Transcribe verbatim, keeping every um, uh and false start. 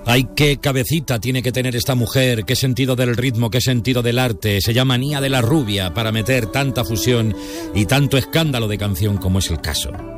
Ay, qué cabecita tiene que tener esta mujer, qué sentido del ritmo, qué sentido del arte. Se llama Nia de la Rubia para meter tanta fusión y tanto escándalo de canción como es el caso.